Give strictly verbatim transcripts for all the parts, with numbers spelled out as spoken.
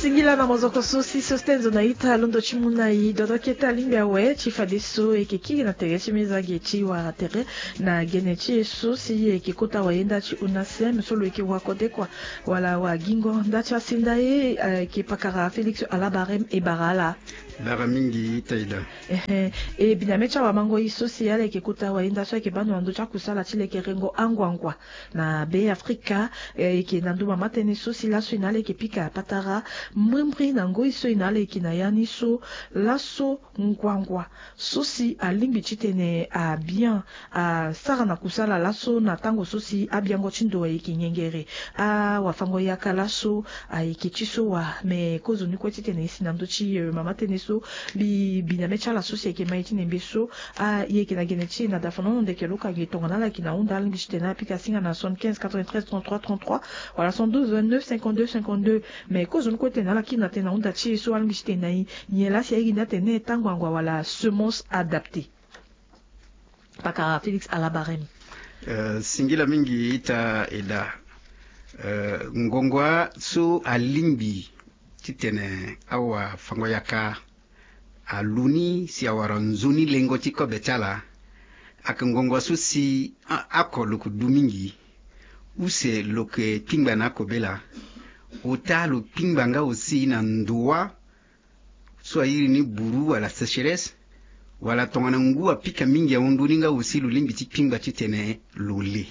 singila na mozoko susi sostenzo na ita lundo chimuna i dodo keta limbia we chifadiso e kiki na tere chimiza gechi wa tere na genechi susi e kikuta waenda chi unasem solo eki wakode kwa wala wa gingo ndacha sinda e ki pakara Felix Alabarem e barala Lara mingi taida. Eh e binamecha wa mango i susi yale kikuta waenda so ekibano anducha kusala chile kerengo angwangwa na be Afrika e ki nanduma matene susi la so inale kipika patara mwembri nango iso inale kinayani so laso ngwangwa susi alimbi chitene a bien a sara na kusala laso na tango susi a bien go chindo e kinyengere a wafango yaka laso a ikichiso wa me kozo ni kwetitene sinamdochi mama teneso bi binamecha la susi e kemaiti nembeso a ye kinagenechi na dafono de keloka getongana la kinaunda alimbi chitena pika singa na soixante-quinze quatre-vingt-treize trente-trois trente-trois voilà cent douze vingt-neuf cinquante-deux cinquante-deux mais kozo ni kwetena la kina tena unda chi so alimbi chitena i nyela si ina tene tangwangwa wala semence adaptée Pakara Félix Alabarem. Uh, singila mingi ita eda uh, ngongwa so alimbi titene awa fangoyaka aluni si awara nzuni lengo tiko betala ak ngongwa so si ako luku dumingi use loke pingba na kobela ota lu pingba nga aussi na ndoa so ayiri ni buru wala sécheresse wala tongana ngua pika mingi ya unduninga usilu limbi tipingba chitene lule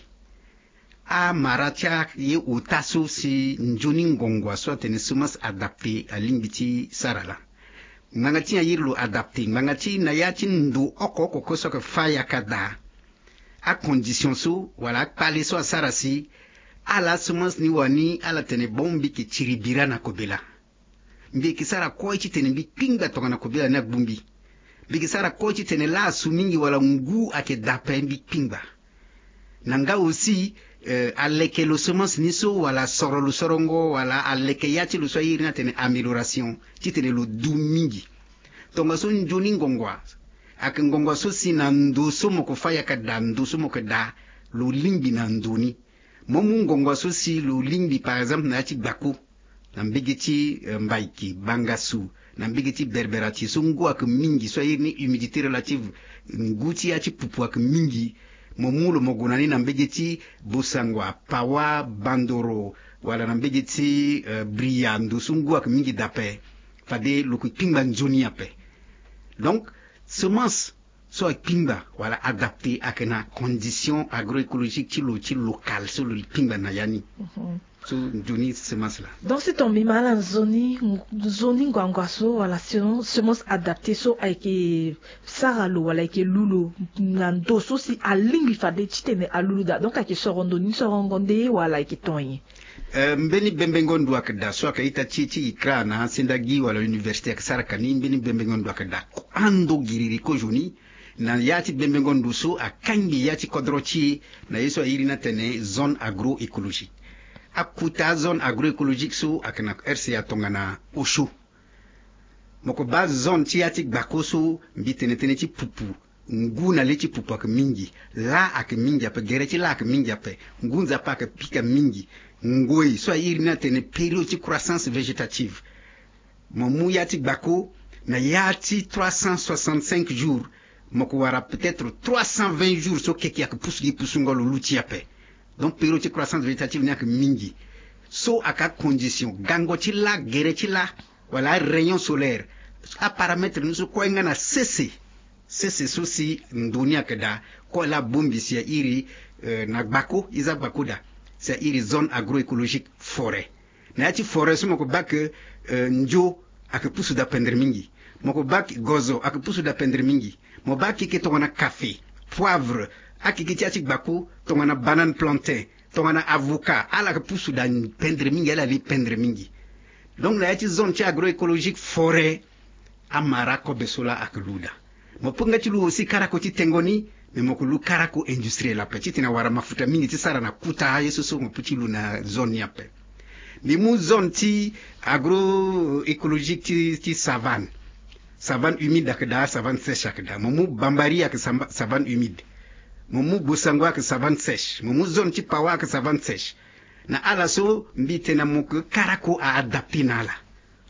a maratia ye utaso si njoni ngongwa so tene sumas adapté a limbi ti sarala ngangati ya yirlu adapté ngangati na yati ndu oko oko koso ke faya kada a condition so wala pale so sarasi ala sumas ni wani ala tene bombi ki chiribira na kobela mbi kisara ko chitene mbi pingba tongana kobela na bumbi bigisara kochi tene la sumingi wala ngu ake dape mbi pingba nanga aussi euh, aleke lo semence niso wala soro lo sorongo wala aleke yati lo soyiri na tene amélioration ti tene lo du mingi tonga so njoni ngongwa ake ngongwa so si na ndo so moko faya ka da ndo so moko da lo limbi na ndoni momu ngongwa so si lo limbi par exemple na yati gbako na mbigiti uh, mbaiki bangasu na mbigiti berberati so ngu ak mingi so yirni humidité relative nguti ya ci pupu ak mingi momulo mogunani na mbigiti busangwa pawa bandoro wala na mbigiti uh, briandu so ngu ak mingi dape fade luku pingba nzoni ape donc semence so ak pingba wala adapté ak na condition agroécologique ci lo ci local so lo pingba na yani mm-hmm. So njoni semence là. Donc c'est tombé mal en zoni zoni ngwangwaso wala semence adaptée so aike saralo wala aike lulu nando so si alimbi fade chitene aluluda donc aike sorondo ni sorongonde wala aike tonyi. Uh, mbeni bembengondo akada so akaita chichi ikrana sindagi wala université akasaraka ni mbeni bembengondo akada ando giriri ko joni na yati bembengondo so akangi yati kodrochi na yeso ayiri na tene zone agroécologique akuta zone agroécologique so akana R C A tongana osho moko ba zone ti yati gbako so mbitene tene ti pupu ngu na le ti pupu ak mingi la ak mingi ape gere ti la ak mingi ape ngunza pa ak pika mingi ngoi so ayiri na tene période de croissance végétative momu yati gbako na yati trois cent soixante-cinq jours moko wara peut-être trois cent vingt jours so keki ak pusu pusu ngolo luti ape donc période de croissance végétative n'a que mingi so aka condition gango ti la gere ti la wala rayon solaire a paramètre nous ko ngana cc cc so si ndoni akada ko la bombi si iri euh, na gbako iza gbako da c'est iri zone agroécologique forêt na ti forêt so moko bak euh, njo ak pusu da pendre mingi moko bak gozo ak pusu da pendre mingi mo bak ke to na café poivre akikiti ati gbako tongana banane plantain tongana avocat ala ka pusu da pendre mingi ala li pendre mingi donc la yati zone ti agroécologique forêt amara ko besola ak luda mo punga ti lu aussi karako ti tengoni mais moko lu karako industriel la petite na wara mafuta mingi ti sara na kuta yeso so mo puti lu na zone yape mi mu zone ti agroécologique ti, ti savane savane humide ak da savane sèche ak da mo mu bambari ak savane humide momu busangwa ke savane sèche momu zone ti pawa ke savane sèche na ala so mbite na muku karako a adapté nala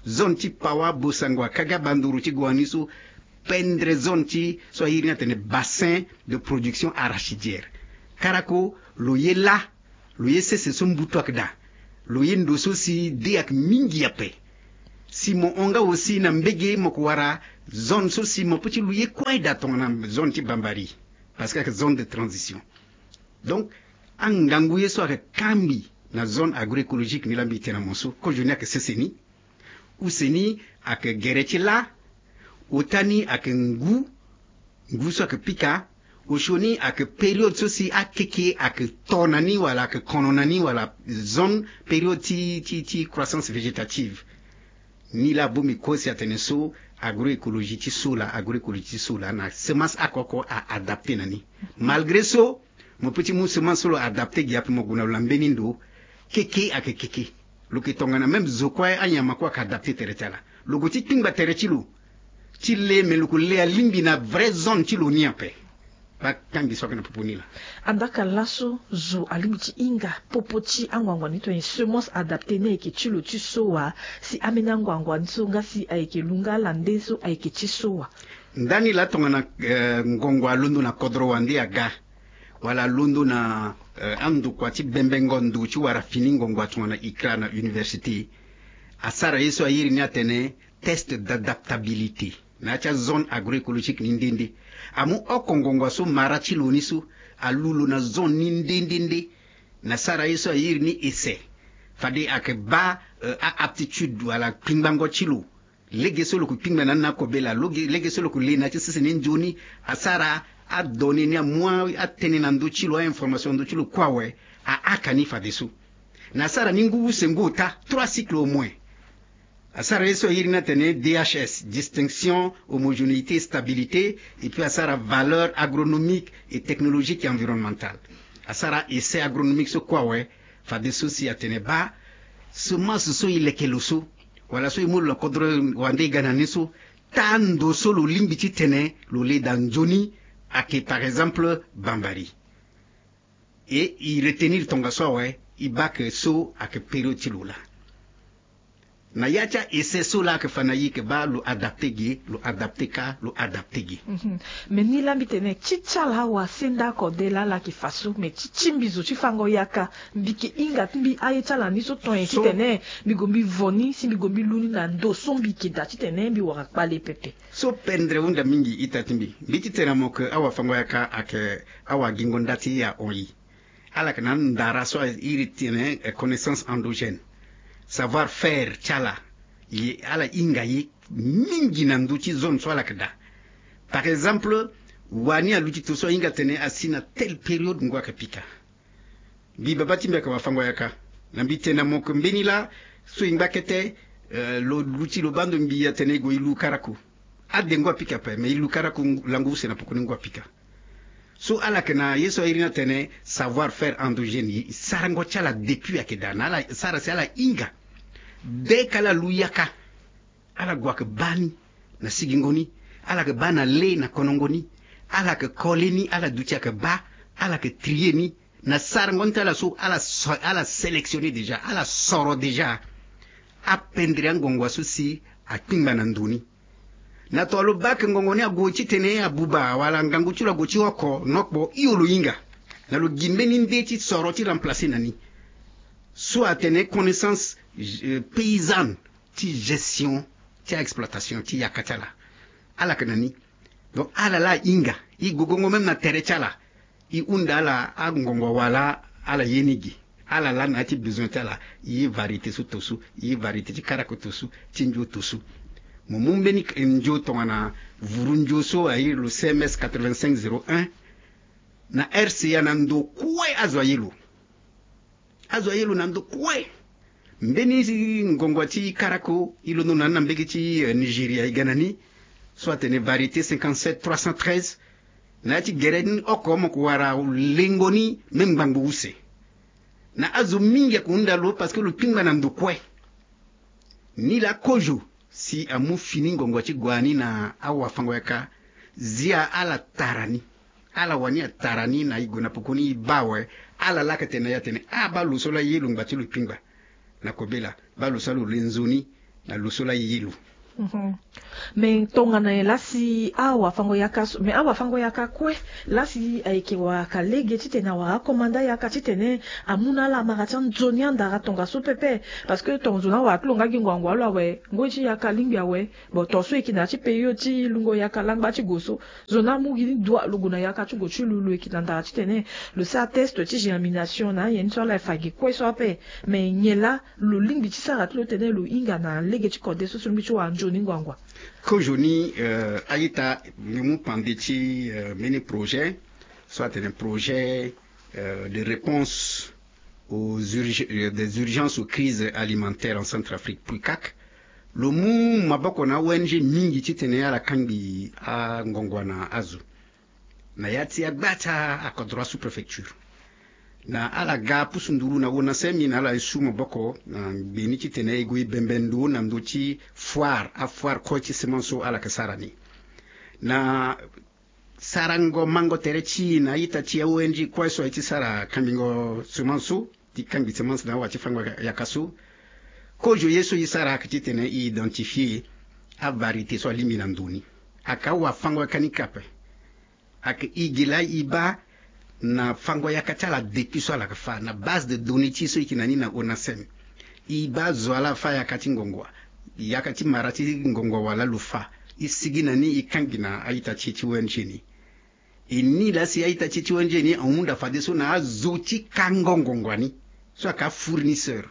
zone ti pawa bosangwa kaga banduru ti guanisu pendre zone ti so yiri na tene bassin de production arachidière karako lo yela lo yese se sumbuto akda lo yendo so si de ak mingi yape si mo onga aussi na mbege mo ko wara zone so si mo petit lo ye kwai da tongana zone ti bambari parce que zone de transition donc an ngangu yeso ak kambi na zone agroécologique ni lambi tena moso ko joni ak seseni ou seni ak gereti la otani ak ngu ngu so ak pika oshoni ak période so si akeke ak tonani wala ak kononani wala zone période ti ti ti croissance végétative ni la bomi kosi ateneso agroécologie ti sola agroécologie ti sola na semence akoko a adapté nani malgré ça mon petit mou semence solo adapté gi apimo guna lambenindo keke ak keke lo ke tongana même zokwa anyama kwa ka adapté teretala lo go ti tingba teretilu ti le me lo ko le limbi na vraie zone ti lo ni ape ba kangi so kana poponila andaka laso zo alimiti inga popoti angwangwa nito en semence adapté ne ke ti lo ti soa si amena ngwangwa nsonga si ayeke lunga landeso ayeke ti soa ndani la tongana uh, ngongwa lundu na kodro wandi aga wala lundu na uh, andu kwa ti bembengo ndu ti wara fini ngongwa tongana ikra na université asara yeso ayiri ni atene test d'adaptabilité na cha zone agroécologique ni ndende amu okongongwa so mara ti lo ni so alulu na zone ni ndende na sara yeso ayiri ni essai fade ak ba uh, a aptitude wala pingbango ti lo lege solo ku pingba na na ko bela loge lege solo ku le na ti sese ni njoni asara a donné ni a moi a tene na ndo chilo a information ndo chilo kwa we a akani fa desu na sara ni ngu sengota trois cycles au moins asara yeso yiri na tene D H S distinction homogénéité stabilité et puis asara valeur agronomique et technologique et environnementale asara essai agronomique so kwa we fa desu si atene ba semence so ilekeloso wala so imul la kodro wande gananiso tando solo limbi ti tene lo le dan joni ake par exemple bambari et il retenir tonga so ouais il bak so ake période ti lo la na yacha ese so la ke fanayi ke ba lo adapté gi lo adapté ka lo adapté gi mm -hmm. mais ni lambi tene chichala wa senda ko de la la ki faso me chichimbizo chi fango yaka mbiki inga mbi aye chala ni so ton so, tene mi gombi voni si mi gombi luni na ndo so mbiki da chi tene mbi wa kpale pepe so pendre unda mingi itatimbi mbiti tena mo ke awa fango yaka ake awa gingondati ya onyi ala kana ndara so iri tene connaissance endogène savoir faire chala yi ala inga yi mingi na nduchi zone so ala kada par exemple wani aluchi to so inga tene asina telle période ngwa kapika bi babati mbeka wafango yaka na mbite na moko mbeni la so inga kete uh, lo luchi lo bando mbi ya tene go ilu karaku ade ngwa pika pa me ilu karaku langu se na poko ngwa pika so ala kana yeso irina tene savoir faire endogène sarango chala depuis akedana ala sara se ala inga de kala luyaka ala gwak bani na sigingoni ala ke bana le na konongoni ala ke koleni ala dutia ke ba ala ke trieni na sarangon tala so ala so, ala sélectionner déjà ala soro déjà apendre ngongwa so si atimba na nduni na tolo bak ngongoni agochi tene abuba wala ngangu chula gochi oko nokbo iolo inga na lo gimbeni ndeti soro ti remplacer nani so atene connaissance euh, paysanne ti gestion ti exploitation ti yakatala ala kanani donc ala la inga i gogongo même na tere chala i unda ala angongo wala ala yenigi ala la na ti besoin tala i variété su tosu i variété ti karako tosu ti njo tosu mo mumbeni njo tongana vurunjo so ayi lo C M S quatre-vingt-cinq zéro un na R C A nando kwe azwa yelo azwa yelo nando kwe mbeni ngongwa ti karako ilo no na mbeki ti uh, Nigeria iganani soit ne variété cinquante-sept trois cent treize na ti geren okomo ko wara lengoni même bangu use na azu mingi ko ndalo parce que le pingma nando kwe ni la kojo si amu fini ngongwa ti gwani na awa fango yaka zia ala tarani ala wani tarani na igona pokoni bawe ala lakete na yatene aba lusola yelu ngati lu pingba na kobela ba lusalo lenzoni na lusola yilu. Mhm. Me tonga na lasi awa fango yaka me awa fango yaka kwe lasi aike wa kalege tite na wa komanda yaka tite ne amuna la maratan zonia ndara tonga so pepe parce que ton zona wa klonga gingwangwa la we ngoji yaka lingya we bo to so ikina ti peyo ti lungo yaka langba ti goso zona mu gini doa luguna yaka ti gochu lulu ikina ndara tite ne le sa test ti germination na yen so la fagi kwe so pe me nyela lu lingbi ti sara tlo tene lu inga na lege ti kode so sulmi ti wa njoni ngwangwa ko joni euh, aïta nous pandeti euh, mini projet soit un projet euh, de réponse aux urg des urgences aux crises alimentaires en Centrafrique P R I C A C le mou maboko na O N G mingi titene ala kangi a ngongwana azu na yati agbata akodra sous préfecture na ala ga pusunduru na wona semi na ala isu maboko na beni titene igui bembendu na mduchi foire a foire kochi semanso ala kasarani na sarango mango terechi na ita chi O N G kwa so iti sara kambingo semanso ti kambi semanso na wati fangwa yakasu kojo yeso yisara kititene identifier a variété so limina nduni akawa fangwa kanikape ak igila iba na fangwa yakatala depuis so la fa na base de données ti so ikinani na onasem iba zwala fa yakati ngongwa yakati marati ngongwa wala lufa isigina ni ikangina aita chichi wenjini ini la si aita chichi wenjini aunda fa deso na azuti kangongongwani so aka fournisseur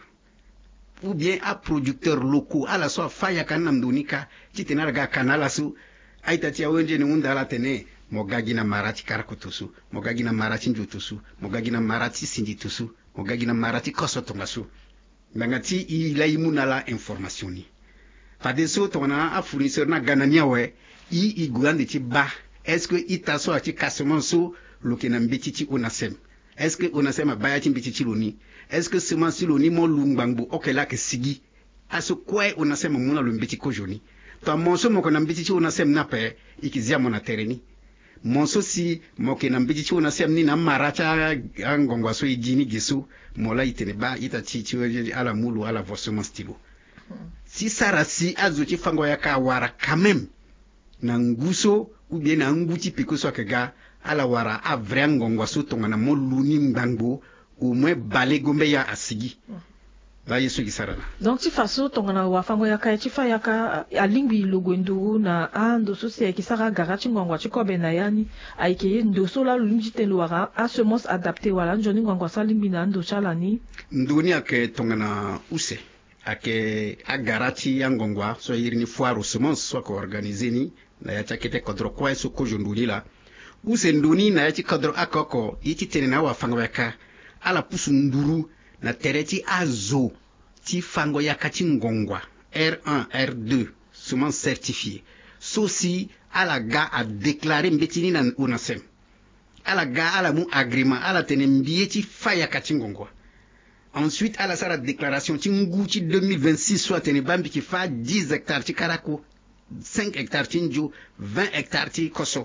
ou bien à producteurs locaux à la soit faya kana mdonika chitenara ga kanala su aita tia wenjini unda la tene mogagi na marati karakutusu mogagi na marati njutusu mogagi na marati sinjitusu mogagi na marati kosotongasu ngati ila imuna la information ni padeso tona a fournisseur na ganania we i igwande ti ba est-ce que itaso ati kasemonso lokena mbetiti onasem est-ce que onasem ba ati mbetiti loni est-ce que semansi loni mo lumbangbu okela ke sigi aso kwe onasem muna lo mbeti kojoni to monso mo kona mbetiti onasem na pe ikizia mona tereni monso si moke na mbiji chuna semni na maracha ngongwa so ijini gisu mola itene ba ita chichi ala mulu ala vosoma stilo si sarasi azo chi fango ya ka wara kamem na nguso ou bien na nguti piko so kega ala wara a vrai ngongwa so tonga na moluni mbangbo au moins balé gombe ya asigi ba yesu gisarana donc ti faso tongana wa fango yaka ti fa yaka alingbi logwendu na ando so se kisara garati ngongwa ti kobe na yani aike ndo so la lunji telo wara a semence adapté wala njoni ngongwa salimbi na ndo chalani nduni ake tongana use ake agarati ya ngongwa so yirini foire semence so ko organiser ni na ya chakete kodro kwa so ko jonduli la use nduni na ya ti kodro akoko yiti tenena wa fango yaka ala pusu nduru na tereti azo ti fango yakati ngongwa R un R deux semence certifié sosi ala ga a déclaré mbetini na onasem ala ga ala mu agrément ala tene mbie ti fa yakati ngongwa ensuite ala sara déclaration ti ngu ti deux mille vingt-six soit tene bambi ki fa dix hectares ti karako cinq hectares ti njo vingt hectares ti koso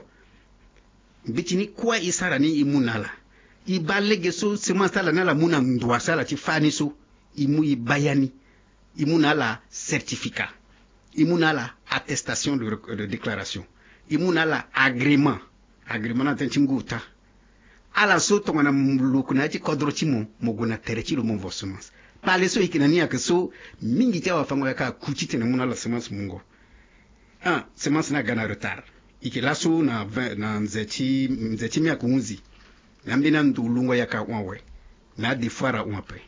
mbetini kwa isara ni imunala iba lege so semence tala na la muna ndwa sala ti fani so imu ibayani imuna la certificat imuna la attestation de, de déclaration imuna la agrément agrément na tanti nguta ala so to na lukuna ti kodro ti mo mogona tere ti lo mo vo semence pale so ikinani ya so mingi ti wa fango ya ka kuchi te na muna la semence mungo ah semence na gana retard ikilaso na na nzeti nzeti mi akunzi nambina ndulungo yaka onwe na defara onpe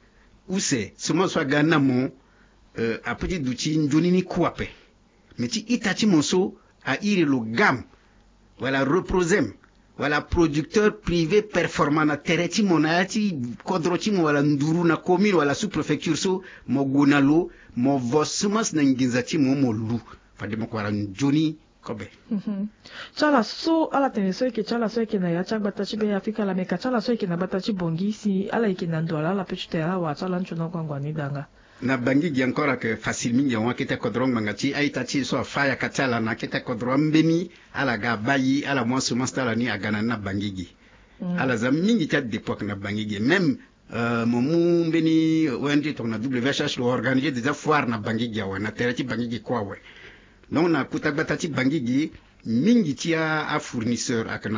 use suma so gana mo euh, apeti duchi njoni ni kuape meti itachi monso a iri lo gam wala reprosem wala producteur privé performant na tereti monati kodrochi mo wala nduru na commune wala sous préfecture so mo gonalo mo vosmas na nginzati mo mo lu fade mo kwara njoni kobe chala so ala tene so ke chala so ke na ya chak batachi be afika la meka chala so ke na batachi bongi si ala ke na ndola la pechute ala wa chala nchona kwangwa ni danga na bangi gi encore que facile mingi on kete kodrong mangati aita chi so faya katala na kete kodro mbeni ala ga bayi ala mo so mastala ni agana na bangi gi mm. ala za mingi ta d'époque na bangi gi même euh momu beni wendi to na W H H lo organiser des foires na Bangigi wa na terati Bangigi kwa we donc na kutagbata ti Bangigi mingi ti a fournisseur akana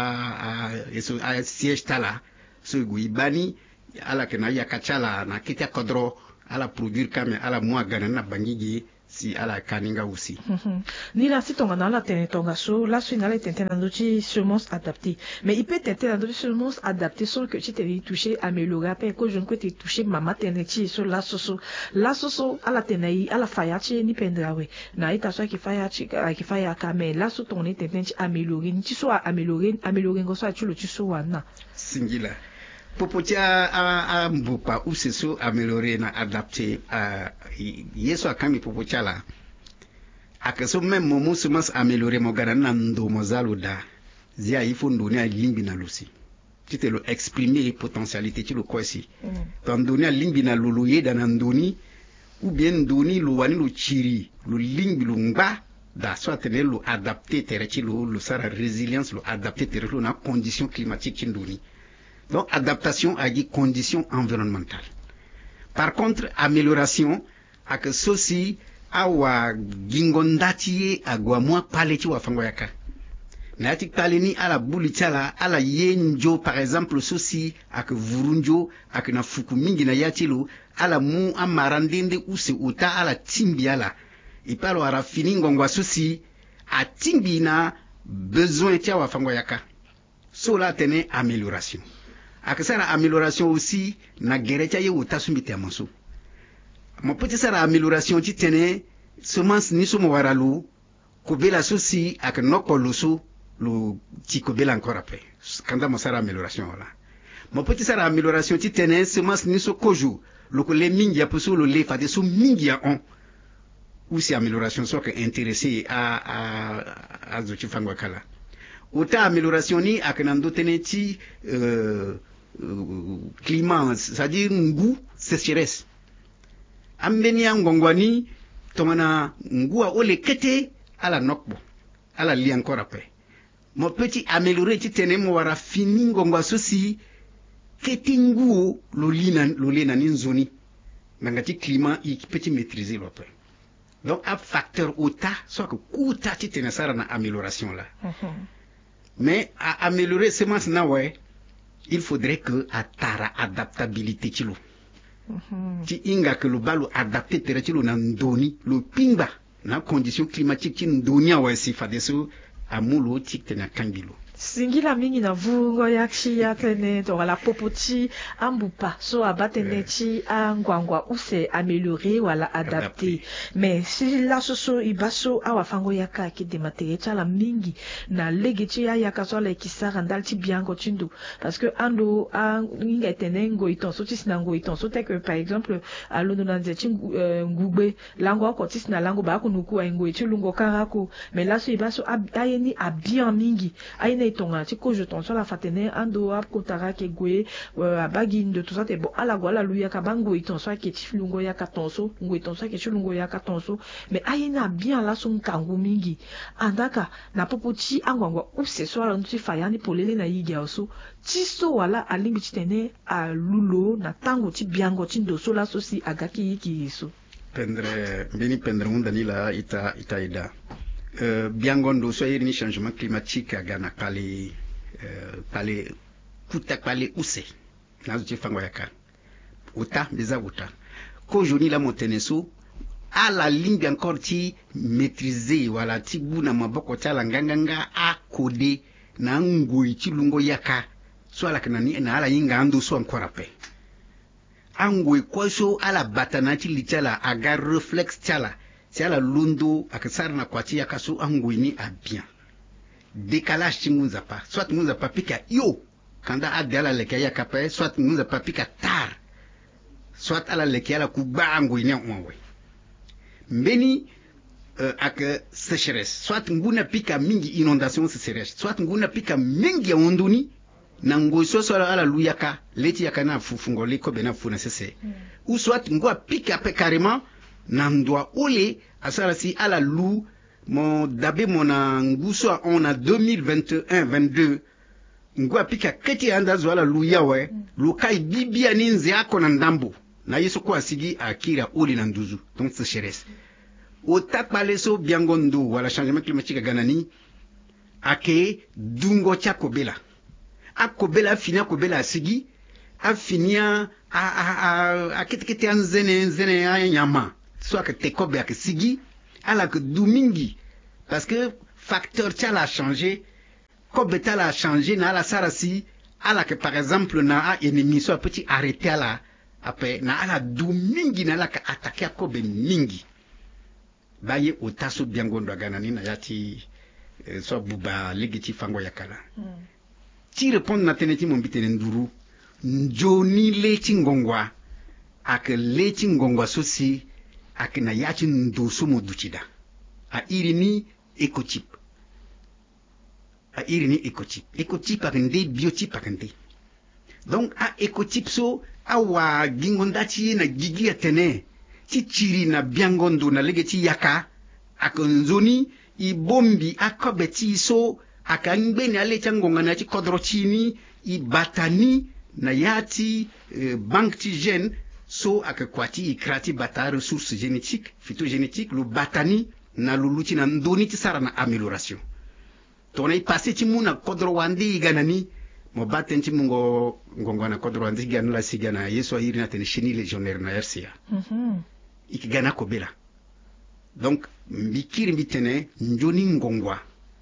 a a eso a siège tala so gui bani ala kana ya kachala na kitia kodro ala produire kame ala mwa gana na Bangigi si ala kaninga aussi. Ni la si tonga na la tene tonga so la so na la tente na dochi semence adaptée. Mais il peut tente na dochi semence adaptée sans que tu t'es touché améliorer après que je ne peux te toucher mama tene chi so la so so la so so ala tene ala faya chi ni pendrawe. Na ita so ki faya chi ki faya ka mais la so tonne tente améliorer ni chi so améliorer améliorer ngo so chi lo chi so wana. Singila. Popotia a a mbupa ou c'est so améliorer na adapter à yeso akami popotia la akaso même momo semence améliorer mo gara na ndo mozalo da zia ifo ndoni a limbi na lusi tu te lo exprimer potentialité tu lo kwesi dans ndoni a limbi na lulu ye da na ndoni ou bien ndoni lo wani lo chiri lo limbi lo ngba da soit te lo adapter tere ti lo lo sara résilience lo adapter tere lo na condition climatique ti ndoni. Donc, adaptation à des conditions environnementales. Par contre, amélioration, à que ceci, à wa gingondati à guamua paleti wa fangoyaka. Natik paleni à la bulitala, à la yenjo, par exemple, ceci, à que vurunjo, à que na fukumingi na yatilo, à la mu amarandende ou se uta à la timbiala. Et par la rafini ngongwa ceci, à timbina, besoin tia wa fangoyaka. Cela tenait amélioration. Akasara amélioration aussi na gerecha ye utasumite amanso. Mo petit sara amélioration ti tene semence ni so mo waralu ko bela sosi ak noko lusu lu ti ko bela encore après. Kanda mo sara amélioration wala. Mo petit sara amélioration ti tene semence ni so koju lu ko le mingi ya puso lu le fa de so mingi ya on. Ou si amélioration so que intéressé à à à zo ti fangwa kala. Autant amélioration ni ak nando tene ti euh Euh, climat, c'est-à-dire ngu sécheresse. Ambeni ngongwani tomana ngu a ole kete ala nokbo ala li encore après. Mon petit améliorer ti tene mo wara fini ngongwa sosi kete ngu lo lina lo lina ni nzoni. Nangati climat i petit maîtriser l'autre. Donc un facteur ota soit que kuta ti tene sara na amélioration là. Mm-hmm. Mais à améliorer semence na ouais il faudrait que atara adaptabilité chilo. Mm-hmm. Ti inga que le balo adapté tere chilo na ndoni, le pingba na condition climatique chi ndoni a wesi fadeso amulo tik tena kangilo. Singila mingi na vungo yakshi ya tene to la popoti ambupa so abatene chi angwangwa ou c'est améliorer wala adapter. Mais si la soso ibaso awa fango yaka ki de matériel cha la mingi na legechi ya yaka so la kisara ndal ti biango chindu parce que ando an inga tene ngo itonso ti sinango itonso te que par exemple alo na nze ngugbe lango ko ti sina lango ba ko nuku ngo ti lungo karako mais là so ibaso ayeni abian mingi ayeni tonga ti ko je ton so la fatene ando ap kotara ke gwe abagi de tout ça te bon ala gwala luya ka bango iton so ke ti lungo ya ka tonso ngo iton so ke ti lungo ya ka tonso mais ayena bien la son kangu mingi andaka na popoti angwangwa ou se so la nti fayani polele na yiga oso ti so wala alimbi ti tene a lulo na tango ti biango ti ndo so la so si agaki yiki so pendre beni pendre mun danila ita ita ida Euh, biangondo so yiri ni changement climatique agana pale euh, pale kuta pale use nazo ti fango yaka uta déjà uta ko joni la monteneso à la ligne encore ti maîtriser wala ti buna maboko tala nganganga a codé na ngoi ti lungo yaka so ala kana ni na ala yinga ando so encore après angoi ko so ala batana ti litala aga reflex tala si ala lundo akasara na kwati ya kaso angwini a bien décalage ti ngunza pa soit ngunza pa pika yo kanda adala leke ya kapa soit ngunza pa pika tar soit ala leke ala ku ba angwini onwe mbeni uh, ak sécheresse soit nguna pika mingi inondation sécheresse soit nguna pika mingi ya onduni na ngoso so ala luyaka leti yakana fufungole ko bena funa sese mm. ou soit ngwa pika pe carrément nandwa ole asara si ala lou mon dabe mon nguso on a deux mille vingt et un vingt-deux ngwa pika keti anda zwala luyawe mm. lukai bibia ninzi ako na ndambo na yeso kwa sigi akira uli na nduzu donc sécheresse otakpaleso biangondo wala changement climatique ganani ake dungo cha kobela akobela fini akobela sigi afinia a a a akitikiti anzene nzene ya nyama so ake tekobe ake sigi ala que domingi parce que facteur tala a changé kobe tala a changé na ala sarasi ala que par exemple na a ennemi so petit arrêter ala après na ala domingi na ala ka attaquer kobe mingi baye otaso biangondo ganani na yati eh, so buba legiti fango yakala mm. ti répondre na teneti mon bitene nduru njoni leti ngongwa ak leti ngongwa sosi ak na yati ndoso moduchida a irini ecochip a irini ecochip ecochip ak nde biochip ak nde donc a ecochip so awa gingondati na gigi atene ti chiri na biangondo na legeti yaka ak nzoni i bombi akobeti so aka ngbeni aleti ngonga na ti kodro chini i batani na yati eh, banque ti gène so aka kwati i krati bata ressources génétiques phytogénétiques lo batani na luluti na ndoni ti sara na amélioration to na i passé ti muna kodro wandi ganani mo batten ti mungo ngonga na kodro wandi gana la sigana yeso yiri na ten chenille légionnaire na R C A mhm mm iki gana kobela donc mbikiri mbitene njoni ngongwa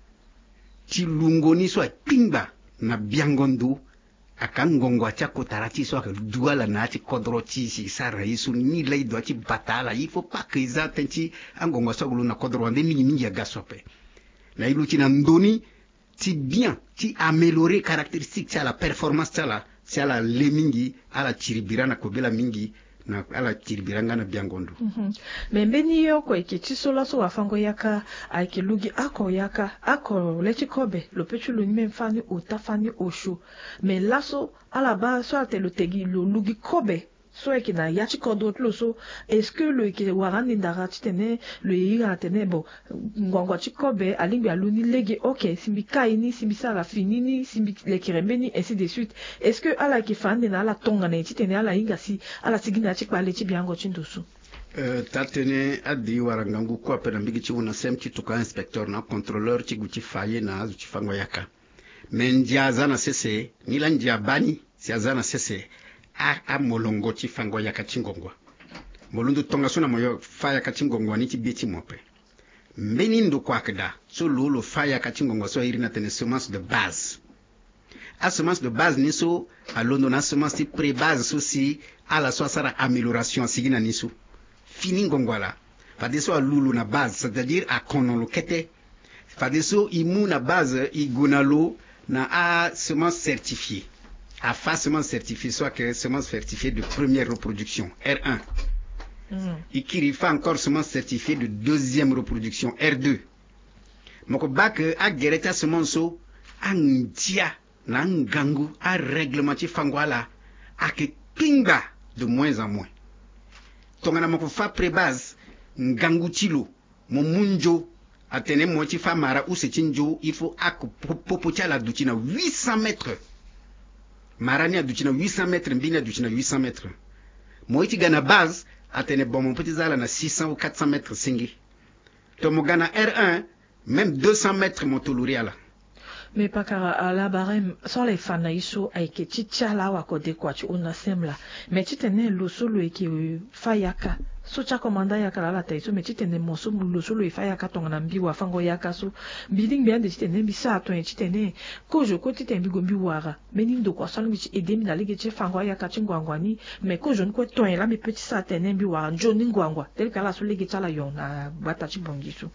ti lungoni so pingba na biangondo aka ngongwa cha kotarati so aka duala na ti kodro ti si sara yesu ni lay do ti batala il faut pas que isa tenti angongwa so na kodro ande mingi mingi gasope na iluti na ndoni ti bien ti améliorer caractéristique ti la performance ti la ti la le mingi ala chiribira na kobela mingi na ala kiribiranga na biangondo mhm mm membeni yoko ikichisola so wafango yaka aikilugi ako yaka ako lechi kobe lo petulu ni memfani utafani oshu me laso ala ba so ate lo tegi lo lugi kobe so ekina yachi kodo so est-ce que le ki warani ndara tene le yira tene bo ngongwa chikobe alingi aluni legi OK simbi kaini simbi sala finini simbi le kirembeni ainsi de suite est-ce que ala ki fande na ala tonga na tene ala inga si ala sigina chikwa le chi biango chindusu euh tatene adi warangangu ko apena mbigi chi una sem chi tuka inspecteur na contrôleur chi guchi faye na azu chi fango yaka mendia zana sese nila ndia bani si azana sese a a molongo ti fango ya kachingongwa molundu tonga sona moyo faya kachingongwa ni ti beti mope mbeni ndo kwakda so lolo faya kachingongwa so irina tene semence de base a semence de base ni so a londo na semence ti pré base so si ala so sara amélioration sigina ni so fini ngongwa la fade so a lulu na base c'est-à-dire a konolo kete fade so imu na base igunalo na a semence certifiée à fa semence certifiée, soit que semence certifiée de première reproduction, R un. Mm. Et qui fa encore semence certifiée de deuxième reproduction, R deux. Moko bak a gereta semence so angia na ngangu a réglementer fangwala a ke pinga de moins en moins. Tongana moko fa pré-base ngangu tilo mo munjo atene mo ti fa mara ou setinjo il faut a popo la dutina huit cents mètres. Marani aduchina huit cents mètres, mbini aduchina huit cents mètres. Moiti gana base, atene bon mon petit zala na six cents ou quatre cents mètres singi. Tomo gana R un, même deux cents mètres motoluriala. Mais pakara ala barem so le fana iso aike chichala wako de kwachi una semla. Me chitene lusulu eki fayaka. So cha komanda yaka la la taiso me chitene moso lusulu fayaka tonga mbi wa fango yaka so building bien de chitene mbi sa to chitene ko jo ko chitene mbi gombi wara. Meni ndo kwa sanu bichi edemi na lege che fango yaka chingwangwani me ko jo ko to la me petit sa tene mbi wara njo ningwangwa tel kala so lege chala yona bata chibongisu.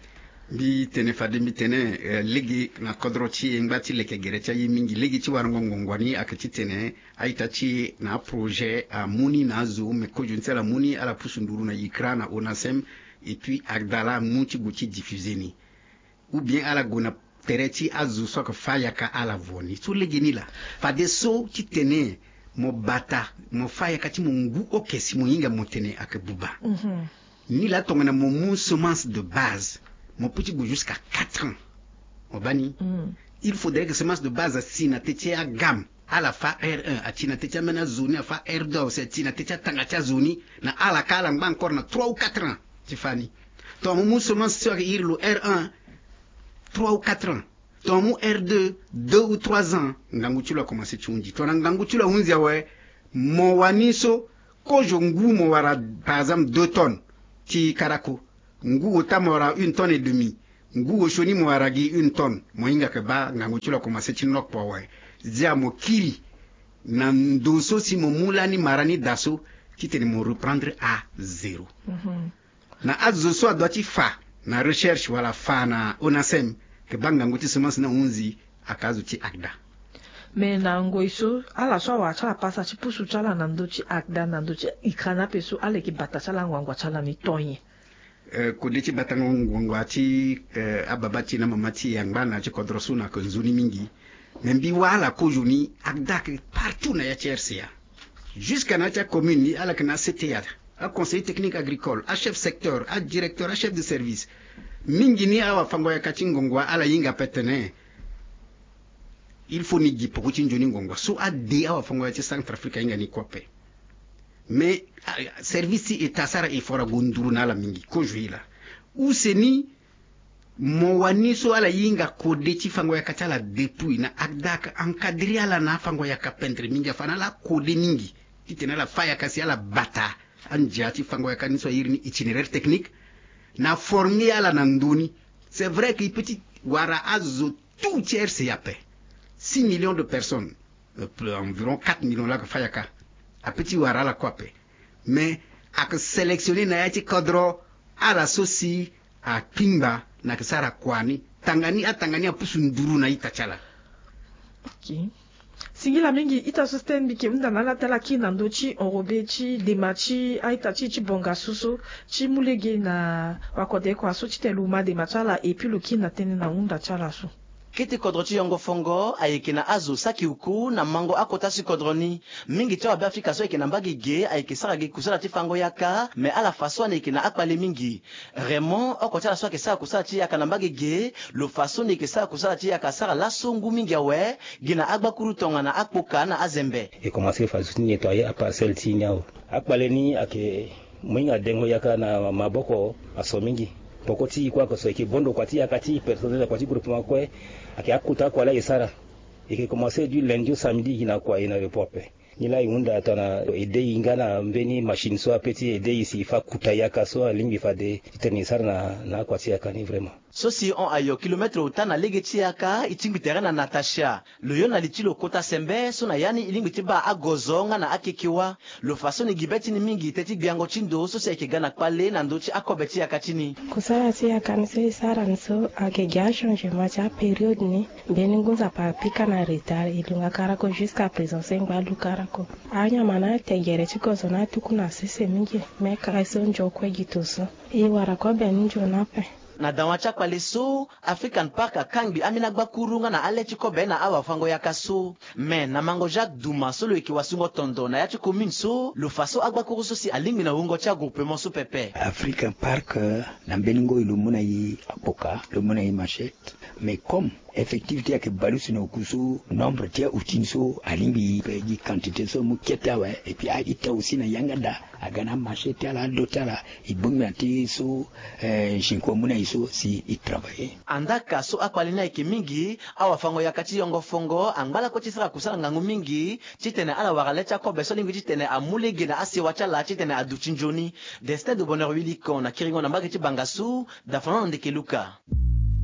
Bi tene fade mi tene uh, legi na kodrochi ngati leke gerecha yimingi legi ti warango ngongwani akati tene aita chi na projet a muni na zo me ko juntela muni ala pusunduru na ikra na onasem et puis agdala muti guti diffuser ni ou bien ala gona tereti azu so ka faya ka ala voni so legi ni la fade so ti tene mo bata mo faya ka ti mo ngu okesi mo yinga mo tene akabuba mhm mm ni la tongana mo semence de base mon petit goût jusqu'à quatre ans. obani mm. il faudrait que semence de base sina tetia gam ala fa R un a tina tetia mena zoni a fa R deux c'est tina tetia tangatia zoni na ala kala ngba encore na trois ou quatre ans tifani to mu semence sur ir le R un trois ou quatre ans to mu R deux deux ou trois ans ngangu chula commencer chunji to ngangu chula unzi awe mo waniso ko jongu mo wara par exemple deux tonnes ti karako ngu otamora une tonne et demie ngu oshoni mo waragi une tonne mo inga ke ba ngangu chula commencer chinok po wa zia mo kiri na ndoso si mo mulani marani daso kitene mo reprendre à zéro. Mm-hmm. Na azo so adoti fa na recherche wala fa na onasem ke banga nguti semence na unzi akazo ti akda. Me na ngoiso ala so wa chala pasa chi pusu chala na ndochi akda na ndochi ikana pesu ale ki bata chala ngwangwa chala ni tonye. Uh, kodeti batanga ngwangwa ti uh, ababati na mamati yangbana ti kodrosuna ko nzuni mingi. Membi wala ko juni akda ke partout na ya T R C A. Jusqu'à na ta commune ala kana C T A. A conseiller technique agricole, à chef secteur, à directeur, à chef de service. Mingi ni awa fango ya kachingongwa ala yinga petene. Il faut ni gi pour tinjoni ngongwa. So a de awa fango ya Centrafrique yinga ni kwape. Mais service eta sara e fora gonduru na la mingi ko juila. Ou seni mo waniso ala yinga kode ti fango ya kachala depuis na akdaka encadrer ala na fango ya kapendre mingi afana la kode mingi. Kitena la faya kasi ala bata. Anjati fango ya kaniso yirni itinéraire technique na formé à la nandoni. C'est vrai que petit wara azo tout tiers c'est yapé six millions de personnes euh, environ quatre millions là que fayaka a petit wara la kwape mais à que sélectionner na yati cadre à la soci à kimba na kisara kwani tangani a tangani a pusu nduru na itachala. Okay. Singila mingi ita sustain biki unda nala tala ki nando chi orobe chi demachi aita chi chi bonga suso chi mulege na wakode kwa so chi teluma demachala et puis le ki na tene na unda chala so. Kiti kodrochi yongo fongo ayeke na azo saki uku na mango akota si kodroni mingi tio abe Afrika so ayeke na mbagi ge ayeke sara ge kusala ti fango yaka me ala faso ane ayeke na akpale mingi Raymond okoti ala so ayeke sara kusala ti yaka na mbagi ge lo faso ne ayeke sara kusala ti yaka sara laso ngu mingi awe ge na agbakuru tonga na akpoka na azembe e commencer faso ti nettoyer a parcelle ti niao akpale ni ayeke mwinga adengo yaka na maboko aso mingi poko ti kwa ko so ayeke bondo kwa ti yaka ti personnel kwa ti groupement kue ayeke akuta kwa la e sara ayeke commencer du lundi au samedi na kwa e na report pe ni la e hunda atana ede hinga na mbeni machine so ape ti ede e si fa kuta yaka so alingi fa de ti tene e sara na, na kwa ti yaka ni vraiment so si on ayo kilometre uta na lege ti yaka itingbi terrain na Natasha lo yo na li ti lo kota sembe so na yani ilingbi ti ba agozo nga na akekiwa lo faso ni gibe ti ni mingi te ti gbiango ti ndo so si ayeke ga na kpale na ndö ti akobe ti yaka ti ni kusala ti yaka ni so e sara ni so ayeke gi achangement ti apériode ni mbeni ngunza pa pika na retard e lunga karako jusqu'à présent se ngba lu karako anyama na ategere ti gozo na atuku na sese mingi me kara so njo kue gi to so e wara ko be ni njo na pe na dawa ti akpale so African Park akangbi ami na gbakuru nga na ale ti kobe na awa fango yaka so me na mango Jacques Duma so lo yeke wasungo tondo na ya ti commune so lo faso agbakuru so si alingbi na hungo ti agroupement so pepe African Park na mbeni ngoi lo mu na ye akpoka lo mu na ye machette mais comme effectivité ayeke balu si na oku so nombre ti autini so alingbi pe gi quantité so mu kete awe et puis aita aussi na yangada aga na machette ala ado ti ala e gbongi na ti so eh, shinko mu na ye so si e travailler andaka so akpale ni ayeke mingi awa fango yaka ti yongo fongo angbala kue ti sara kusala ngangu mingi ti tene ala wara le ti akobe so lingbi ti tene amulege na asewa ti ala ti tene adu ti nzoni Destin de bonheur wili kon na kiringo na mbage ti bangasu dafana na ndeke luka.